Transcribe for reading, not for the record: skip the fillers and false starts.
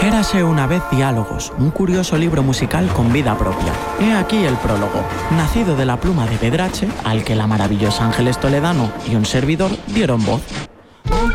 Érase una vez Diálogos, un curioso libro musical con vida propia. He aquí el prólogo, nacido de la pluma de Pedrache, al que la maravillosa Ángeles Toledano y un servidor dieron voz.